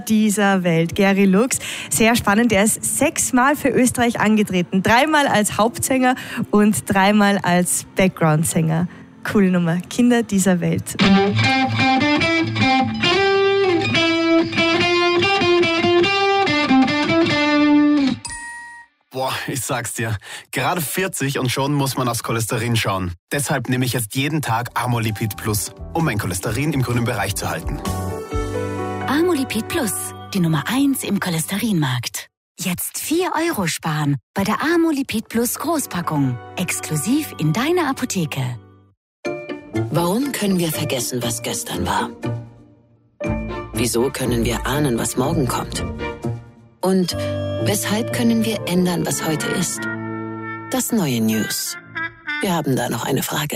dieser Welt, Gary Lux. Sehr spannend, er ist 6-mal für Österreich angetreten. 3-mal als Hauptsänger und 3-mal als Background-Sänger. Coole Nummer, Kinder dieser Welt. Boah, ich sag's dir, gerade 40 und schon muss man aufs Cholesterin schauen. Deshalb nehme ich jetzt jeden Tag Amolipid Plus, um mein Cholesterin im grünen Bereich zu halten. Amolipid Plus, die Nummer 1 im Cholesterinmarkt. Jetzt 4 € sparen bei der Amolipid Plus Großpackung. Exklusiv in deiner Apotheke. Warum können wir vergessen, was gestern war? Wieso können wir ahnen, was morgen kommt? Und weshalb können wir ändern, was heute ist? Das neue News. Wir haben da noch eine Frage.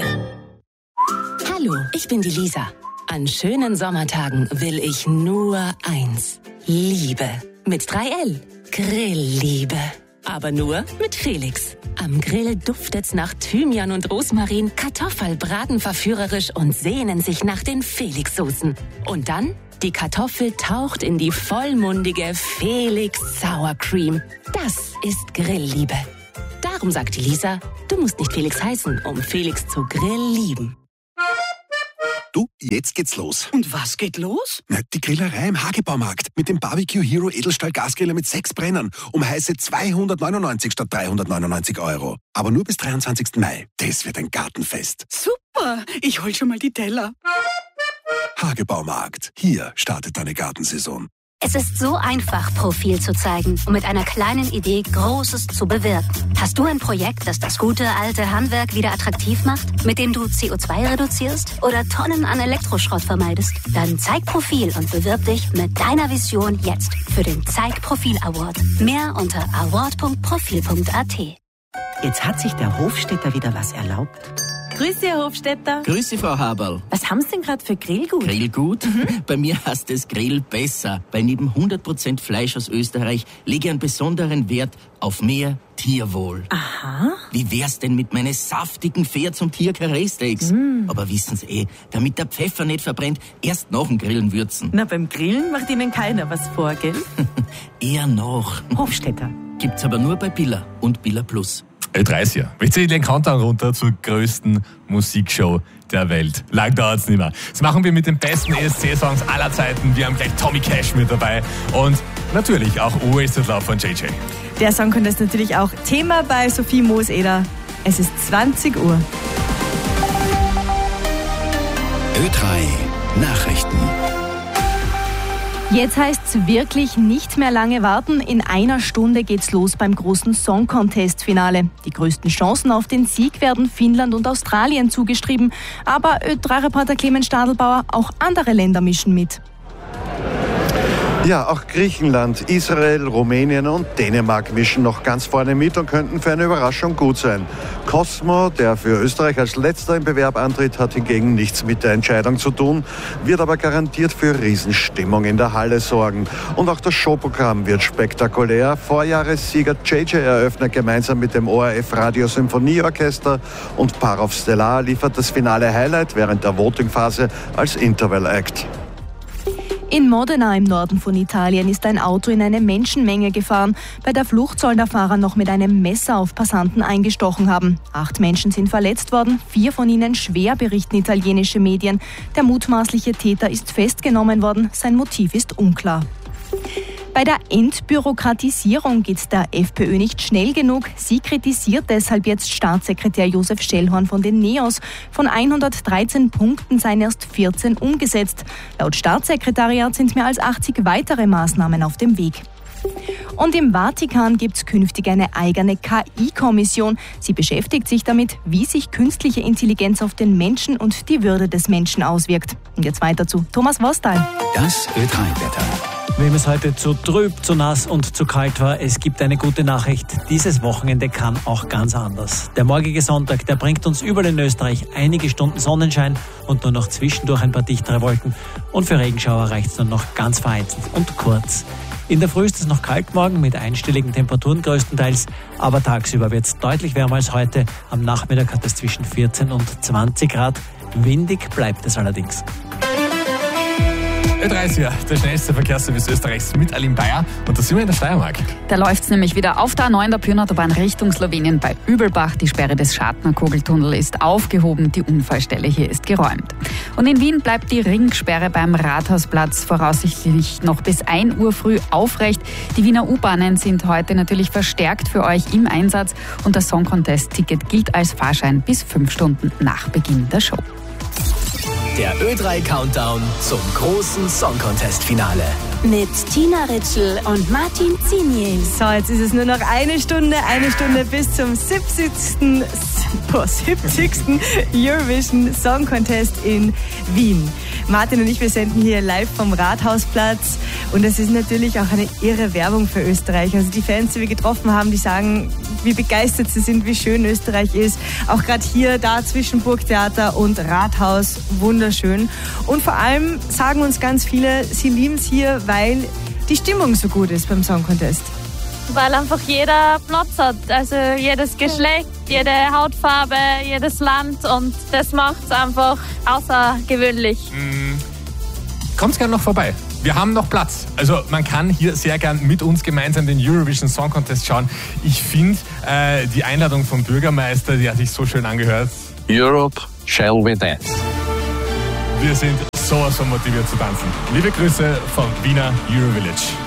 Hallo, ich bin die Lisa. An schönen Sommertagen will ich nur eins. Liebe. Mit 3L. Grillliebe. Aber nur mit Felix. Am Grill duftet's nach Thymian und Rosmarin, Kartoffelbraten verführerisch und sehnen sich nach den Felix-Soßen. Und dann, die Kartoffel taucht in die vollmundige Felix Sour Cream. Das ist Grillliebe. Darum sagt die Lisa, du musst nicht Felix heißen, um Felix zu grillieben. Du, jetzt geht's los. Und was geht los? Na, die Grillerei im Hagebaumarkt mit dem Barbecue Hero Edelstahl Gasgriller mit 6 Brennern um heiße 299 statt 399 €. Aber nur bis 23. Mai. Das wird ein Gartenfest. Super, ich hol schon mal die Teller. Hagebaumarkt. Hier startet deine Gartensaison. Es ist so einfach, Profil zu zeigen und mit einer kleinen Idee Großes zu bewirken. Hast du ein Projekt, das das gute alte Handwerk wieder attraktiv macht, mit dem du CO2 reduzierst oder Tonnen an Elektroschrott vermeidest? Dann zeig Profil und bewirb dich mit deiner Vision jetzt für den Zeig Profil Award. Mehr unter award.profil.at. Jetzt hat sich der Hofstädter wieder was erlaubt. Grüß Sie, Herr Hofstädter. Grüß Sie, Frau Haberl. Was haben Sie denn gerade für Grillgut? Grillgut? Bei mir heißt es Grill besser, weil neben 100% Fleisch aus Österreich lege ich einen besonderen Wert auf mehr Tierwohl. Aha. Wie wär's denn mit meinen saftigen Pferd- zum Tier-Karree-Steaks? Aber wissen Sie damit der Pfeffer nicht verbrennt, erst nach dem Grillen würzen. Na, beim Grillen macht Ihnen keiner was vor, gell? Eher noch. Hofstädter. Gibt's aber nur bei Billa und Billa Plus. Ö30. Wir ziehen den Countdown runter zur größten Musikshow der Welt. Lang dauert's nicht mehr. Das machen wir mit den besten ESC-Songs aller Zeiten. Wir haben gleich Tommy Cash mit dabei und natürlich auch Wasted Love von JJ. Der Song ist natürlich auch Thema bei Sophie Moos-Eder. Es ist 20 Uhr. Ö3 Nachrichten. Jetzt heißt's wirklich nicht mehr lange warten. In einer Stunde geht's los beim großen Song Contest-Finale. Die größten Chancen auf den Sieg werden Finnland und Australien zugeschrieben. Aber Ö3-Reporter Clemens Stadelbauer, auch andere Länder mischen mit. Ja, auch Griechenland, Israel, Rumänien und Dänemark mischen noch ganz vorne mit und könnten für eine Überraschung gut sein. Cosmo, der für Österreich als letzter im Bewerb antritt, hat hingegen nichts mit der Entscheidung zu tun, wird aber garantiert für Riesenstimmung in der Halle sorgen. Und auch das Showprogramm wird spektakulär. Vorjahressieger JJ eröffnet gemeinsam mit dem ORF Radio Symphonieorchester und Parov Stellar liefert das finale Highlight während der Votingphase als Interval Act. In Modena im Norden von Italien ist ein Auto in eine Menschenmenge gefahren. Bei der Flucht soll der Fahrer noch mit einem Messer auf Passanten eingestochen haben. 8 Menschen sind verletzt worden, 4 von ihnen schwer, berichten italienische Medien. Der mutmaßliche Täter ist festgenommen worden, sein Motiv ist unklar. Bei der Entbürokratisierung geht der FPÖ nicht schnell genug. Sie kritisiert deshalb jetzt Staatssekretär Josef Schellhorn von den NEOS. Von 113 Punkten seien erst 14 umgesetzt. Laut Staatssekretariat sind mehr als 80 weitere Maßnahmen auf dem Weg. Und im Vatikan gibt es künftig eine eigene KI-Kommission. Sie beschäftigt sich damit, wie sich künstliche Intelligenz auf den Menschen und die Würde des Menschen auswirkt. Und jetzt weiter zu Thomas Wostal. Das Ö3-Wetter. Wem es heute zu trüb, zu nass und zu kalt war, es gibt eine gute Nachricht. Dieses Wochenende kann auch ganz anders. Der morgige Sonntag, der bringt uns überall in Österreich einige Stunden Sonnenschein und nur noch zwischendurch ein paar dichtere Wolken. Und für Regenschauer reicht es nur noch ganz vereinzelt und kurz. In der Früh ist es noch kalt morgen mit einstelligen Temperaturen größtenteils, aber tagsüber wird es deutlich wärmer als heute. Am Nachmittag hat es zwischen 14 und 20 Grad. Windig bleibt es allerdings. Ö3 ist ja der schnellste Verkehrsservice Österreichs mit Aline Bayer. Und da sind wir in der Steiermark. Da läuft es nämlich wieder auf der A9 der Pyrnautobahn Richtung Slowenien bei Übelbach. Die Sperre des Schartner-Kugeltunnel ist aufgehoben. Die Unfallstelle hier ist geräumt. Und in Wien bleibt die Ringsperre beim Rathausplatz voraussichtlich noch bis 1 Uhr früh aufrecht. Die Wiener U-Bahnen sind heute natürlich verstärkt für euch im Einsatz. Und das Song Contest-Ticket gilt als Fahrschein bis 5 Stunden nach Beginn der Show. Der Ö3-Countdown zum großen Song-Contest-Finale. Mit Tina Ritschl und Martin Ziniel. So, jetzt ist es nur noch eine Stunde bis zum 70. Eurovision Song Contest in Wien. Martin und ich, wir senden hier live vom Rathausplatz und das ist natürlich auch eine irre Werbung für Österreich. Also die Fans, die wir getroffen haben, die sagen, wie begeistert sie sind, wie schön Österreich ist. Auch gerade hier, da zwischen Burgtheater und Rathaus, wunderschön. Und vor allem sagen uns ganz viele, sie lieben es hier, weil die Stimmung so gut ist beim Song Contest. Weil einfach jeder Platz hat, also jedes Geschlecht, jede Hautfarbe, jedes Land und das macht es einfach außergewöhnlich. Kommt gerne noch vorbei. Wir haben noch Platz. Also man kann hier sehr gern mit uns gemeinsam den Eurovision Song Contest schauen. Ich finde die Einladung vom Bürgermeister, die hat sich so schön angehört. Europe shall we dance. Wir sind sowas von motiviert zu tanzen. Liebe Grüße vom Wiener Eurovillage.